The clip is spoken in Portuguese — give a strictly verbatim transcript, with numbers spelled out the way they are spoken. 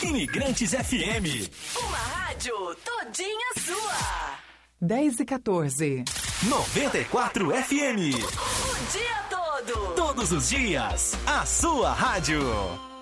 Imigrantes F M. Uma rádio todinha sua. dez e quatorze. noventa e quatro F M. O dia todo. Todos os dias, a sua rádio.